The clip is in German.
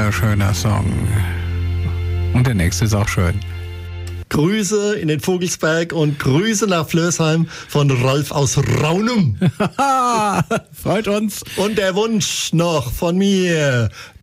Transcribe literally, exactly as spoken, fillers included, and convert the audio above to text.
wunderschöner Song. Und der nächste ist auch schön. Grüße in den Vogelsberg und Grüße nach Flörsheim von Rolf aus Raunum. Freut uns. Und der Wunsch noch von mir.